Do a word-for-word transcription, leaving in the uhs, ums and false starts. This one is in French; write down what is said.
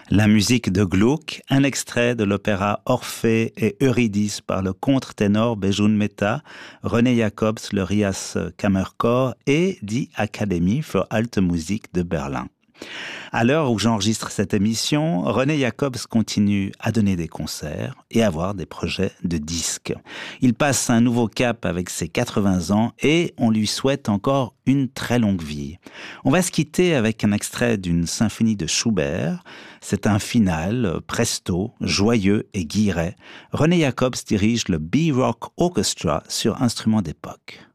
La musique de Gluck, un extrait de l'opéra Orphée et Eurydice par le contre-ténor Bejun Mehta, René Jacobs, le Rias Kammerchor et Die Akademie für Alte Musik de Berlin. À l'heure où j'enregistre cette émission, René Jacobs continue à donner des concerts et à avoir des projets de disques. Il passe un nouveau cap avec ses quatre-vingts ans et on lui souhaite encore une très longue vie. On va se quitter avec un extrait d'une symphonie de Schubert. C'est un final presto, joyeux et guilleret. René Jacobs dirige le B-Rock Orchestra sur instruments d'époque.